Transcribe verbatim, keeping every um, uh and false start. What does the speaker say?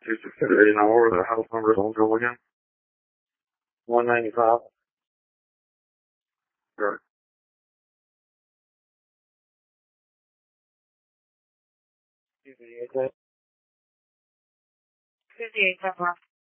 two six eight hour, the house number is home go again? one ninety-five. Sure. fifty-eight. fifty-eight,